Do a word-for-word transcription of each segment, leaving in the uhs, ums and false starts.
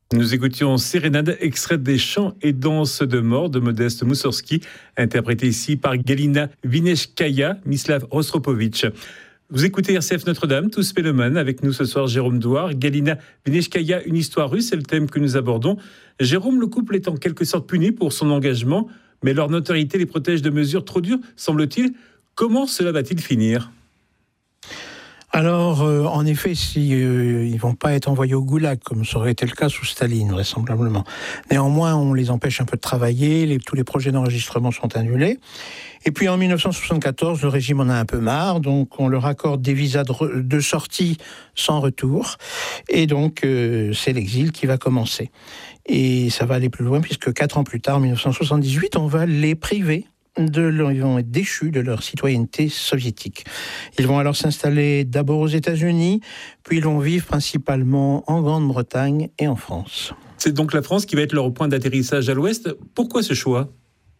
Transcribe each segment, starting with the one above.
Nous écoutions Sérénade, extrait des chants et danses de mort de Modeste Moussorski, interprété ici par Galina Vineshkaya, Mislav Rostropovitch. Vous écoutez R C F Notre-Dame, tous mélomanes, avec nous ce soir Jérôme Douard, Galina Vineshkaya, une histoire russe, c'est le thème que nous abordons. Jérôme, le couple est en quelque sorte puni pour son engagement, mais leur notoriété les protège de mesures trop dures, semble-t-il. Comment cela va-t-il finir ? Alors, euh, en effet, si, euh, ils ne vont pas être envoyés au goulag, comme ça aurait été le cas sous Staline, vraisemblablement. Néanmoins, on les empêche un peu de travailler, les, tous les projets d'enregistrement sont annulés. Et puis en dix-neuf cent soixante-quatorze, le régime en a un peu marre, donc on leur accorde des visas de, de sortie sans retour. Et donc, euh, c'est l'exil qui va commencer. Et ça va aller plus loin, puisque quatre ans plus tard, en dix-neuf cent soixante-dix-huit, on va les priver. De leur, ils vont être déchus de leur citoyenneté soviétique. Ils vont alors s'installer d'abord aux États-Unis, puis ils vont vivre principalement en Grande-Bretagne et en France. C'est donc la France qui va être leur point d'atterrissage à l'ouest. Pourquoi ce choix ?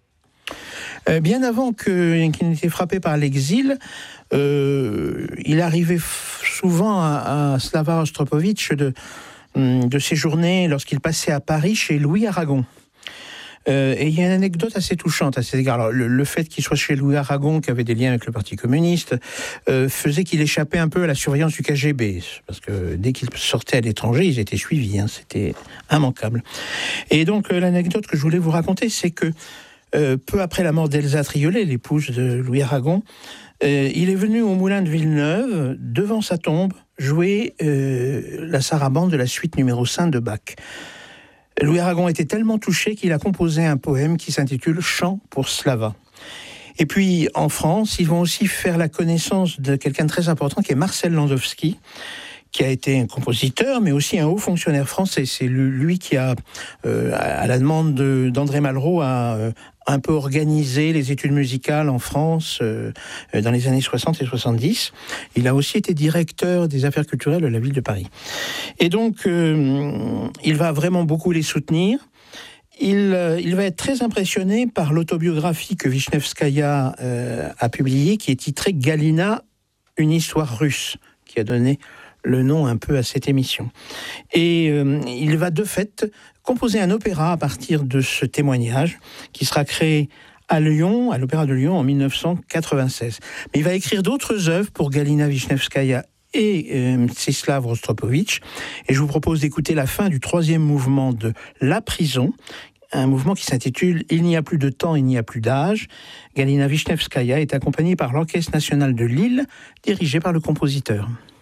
euh, Bien avant que, qu'ils n'aient été frappés par l'exil, euh, il arrivait f- souvent à, à Slava Rostropovitch de, de séjourner lorsqu'il passait à Paris chez Louis Aragon. Euh, et il y a une anecdote assez touchante à cet égard. Alors, le, le fait qu'il soit chez Louis Aragon, qui avait des liens avec le Parti communiste, euh, faisait qu'il échappait un peu à la surveillance du K G B. Parce que dès qu'ils sortaient à l'étranger, ils étaient suivis. Hein, c'était immanquable. Et donc, euh, l'anecdote que je voulais vous raconter, c'est que euh, peu après la mort d'Elsa Triolet, l'épouse de Louis Aragon, euh, il est venu au Moulin de Villeneuve, devant sa tombe, jouer euh, la sarabande de la suite numéro cinq de Bach. Louis Aragon était tellement touché qu'il a composé un poème qui s'intitule « Chant pour Slava ». Et puis, en France, ils vont aussi faire la connaissance de quelqu'un de très important qui est Marcel Landowski, qui a été un compositeur, mais aussi un haut fonctionnaire français. C'est lui qui a, euh, à la demande de, d'André Malraux, a euh, un peu organisé les études musicales en France euh, dans les années soixante et soixante-dix. Il a aussi été directeur des affaires culturelles de la ville de Paris. Et donc, euh, il va vraiment beaucoup les soutenir. Il, euh, il va être très impressionné par l'autobiographie que Vishnevskaya euh, a publiée, qui est titrée « Galina, une histoire russe », qui a donné le nom un peu à cette émission. Et euh, il va de fait composer un opéra à partir de ce témoignage qui sera créé à Lyon, à l'Opéra de Lyon en dix-neuf cent quatre-vingt-seize. Mais il va écrire d'autres œuvres pour Galina Vishnevskaya et euh, Mstislav Rostropovitch. Et je vous propose d'écouter la fin du troisième mouvement de La Prison, un mouvement qui s'intitule « Il n'y a plus de temps, il n'y a plus d'âge ». Galina Vishnevskaya est accompagnée par l'Orchestre national de Lille, dirigé par le compositeur.